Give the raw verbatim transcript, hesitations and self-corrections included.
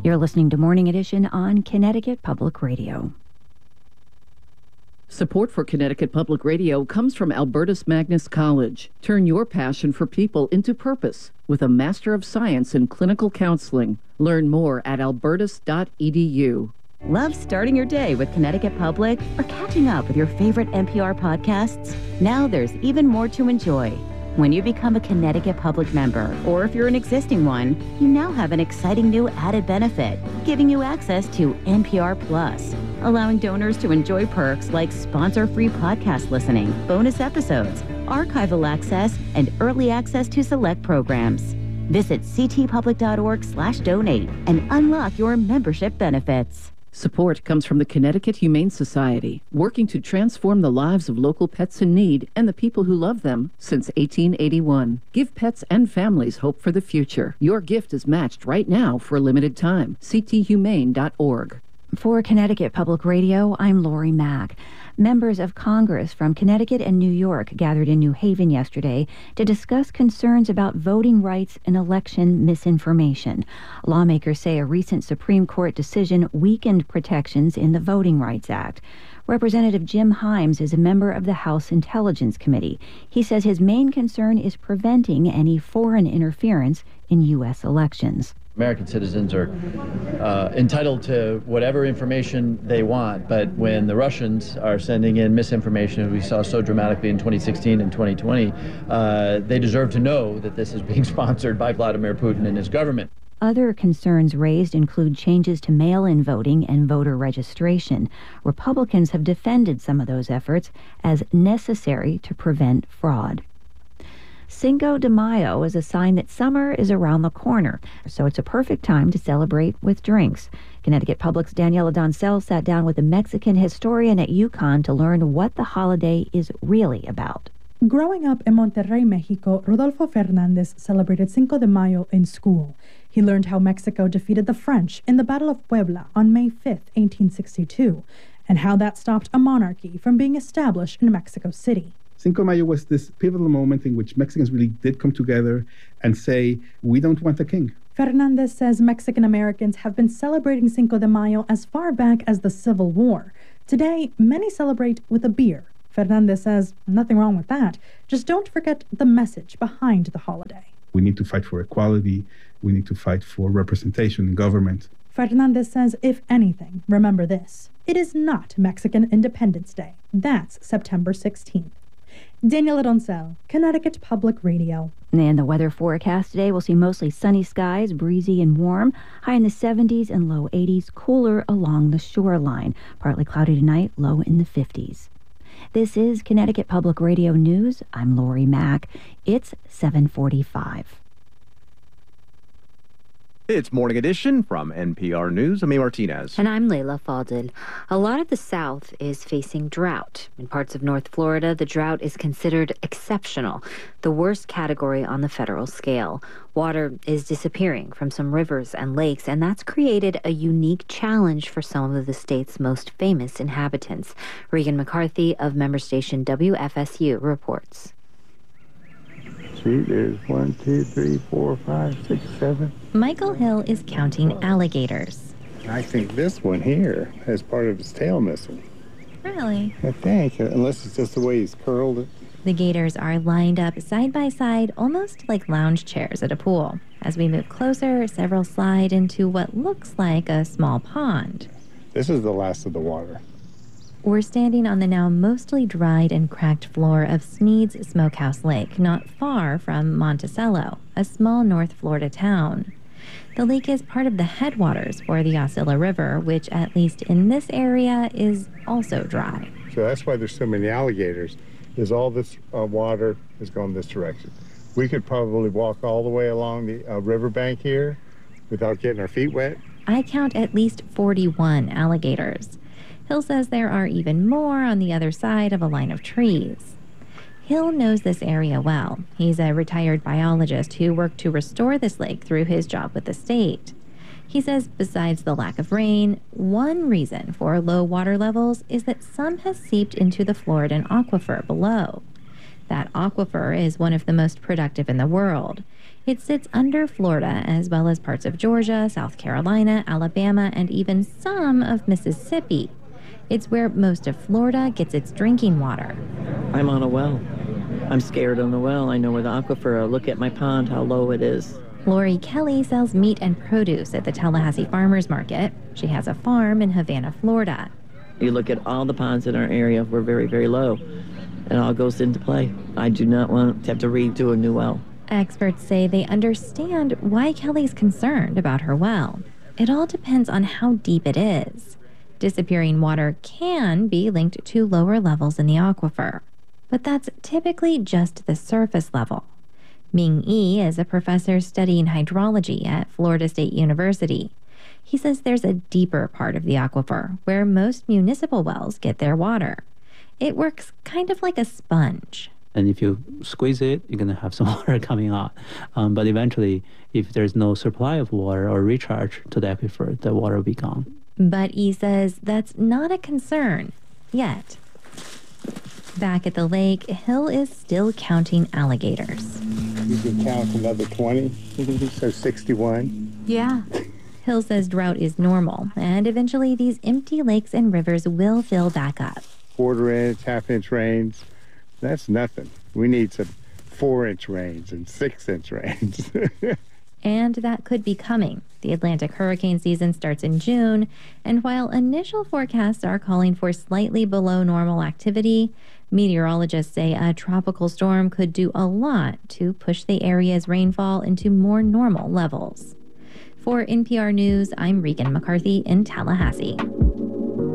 You're listening to Morning Edition on Connecticut Public Radio. Support for Connecticut Public Radio comes from Albertus Magnus College. Turn your passion for people into purpose with a Master of Science in Clinical Counseling. Learn more at albertus dot e d u. Love starting your day with Connecticut Public or catching up with your favorite N P R podcasts? Now there's even more to enjoy. When you become a Connecticut Public member, or if you're an existing one, you now have an exciting new added benefit, giving you access to N P R Plus, allowing donors to enjoy perks like sponsor-free podcast listening, bonus episodes, archival access, and early access to select programs. Visit ctpublic.org slash donate and unlock your membership benefits. Support comes from the Connecticut Humane Society, working to transform the lives of local pets in need and the people who love them since eighteen eighty-one. Give pets and families hope for the future. Your gift is matched right now for a limited time. c t humane dot org. For Connecticut Public Radio, I'm Lori Mack. Members of Congress from Connecticut and New York gathered in New Haven yesterday to discuss concerns about voting rights and election misinformation. Lawmakers say a recent Supreme Court decision weakened protections in the Voting Rights Act. Representative Jim Himes is a member of the House Intelligence Committee. He says his main concern is preventing any foreign interference in U S elections. American citizens are uh, entitled to whatever information they want, but when the Russians are sending in misinformation, as we saw so dramatically in twenty sixteen and twenty twenty, uh, they deserve to know that this is being sponsored by Vladimir Putin and his government. Other concerns raised include changes to mail-in voting and voter registration. Republicans have defended some of those efforts as necessary to prevent fraud. Cinco de Mayo is a sign that summer is around the corner, so it's a perfect time to celebrate with drinks. Connecticut Public's Daniela Doncel sat down with a Mexican historian at UConn to learn what the holiday is really about. Growing up in Monterrey, Mexico, Rodolfo Fernandez celebrated Cinco de Mayo in school. He learned how Mexico defeated the French in the Battle of Puebla on May fifth, eighteen sixty-two, and how that stopped a monarchy from being established in Mexico City. Cinco de Mayo was this pivotal moment in which Mexicans really did come together and say, we don't want a king. Fernandez says Mexican Americans have been celebrating Cinco de Mayo as far back as the Civil War. Today, many celebrate with a beer. Fernandez says nothing wrong with that. Just don't forget the message behind the holiday. We need to fight for equality. We need to fight for representation in government. Fernandez says, if anything, remember this. It is not Mexican Independence Day. That's September sixteenth. Daniela Doncel, Connecticut Public Radio. And the weather forecast today, we'll see mostly sunny skies, breezy and warm, high in the seventies and low eighties, cooler along the shoreline. Partly cloudy tonight, low in the fifties. This is Connecticut Public Radio News. I'm Lori Mack. It's seven forty-five. It's Morning Edition from N P R News. I'm A. Martinez. And I'm Layla Fadel. A lot of the South is facing drought. In parts of North Florida, the drought is considered exceptional, the worst category on the federal scale. Water is disappearing from some rivers and lakes, and that's created a unique challenge for some of the state's most famous inhabitants. Regan McCarthy of member station W F S U reports. See, there's one, two, three, four, five, six, seven. Michael Hill is counting alligators. I think this one here has part of his tail missing. Really? I think, unless it's just the way he's curled it. The gators are lined up side by side, almost like lounge chairs at a pool. As we move closer, several slide into what looks like a small pond. This is the last of the water. We're standing on the now mostly dried and cracked floor of Smead's Smokehouse Lake, not far from Monticello, a small North Florida town. The lake is part of the headwaters for the Osceola River, which, at least in this area, is also dry. So that's why there's so many alligators, is all this uh, water has gone this direction. We could probably walk all the way along the uh, riverbank here without getting our feet wet. I count at least forty-one alligators. Hill says there are even more on the other side of a line of trees. Hill knows this area well. He's a retired biologist who worked to restore this lake through his job with the state. He says besides the lack of rain, one reason for low water levels is that some has seeped into the Floridan aquifer below. That aquifer is one of the most productive in the world. It sits under Florida, as well as parts of Georgia, South Carolina, Alabama, and even some of Mississippi. It's where most of Florida gets its drinking water. I'm on a well. I'm scared on the well. I know where the aquifer. I look at my pond, how low it is. Lori Kelly sells meat and produce at the Tallahassee Farmers Market. She has a farm in Havana, Florida. You look at all the ponds in our area, we're very, very low. It all goes into play. I do not want to have to redo a new well. Experts say they understand why Kelly's concerned about her well. It all depends on how deep it is. Disappearing water can be linked to lower levels in the aquifer, but that's typically just the surface level. Ming Yi is a professor studying hydrology at Florida State University. He says there's a deeper part of the aquifer where most municipal wells get their water. It works kind of like a sponge. And if you squeeze it, you're going to have some water coming out. Um, but eventually, if there's no supply of water or recharge to the aquifer, the water will be gone. But Yi says that's not a concern yet. Back at the lake, Hill is still counting alligators. You can count another twenty, so sixty-one. Yeah. Hill says drought is normal, and eventually these empty lakes and rivers will fill back up. Quarter inch, half inch rains, that's nothing. We need some four inch rains and six inch rains. And that could be coming. The Atlantic hurricane season starts in June, and while initial forecasts are calling for slightly below normal activity, meteorologists say a tropical storm could do a lot to push the area's rainfall into more normal levels. For N P R News, I'm Regan McCarthy in Tallahassee.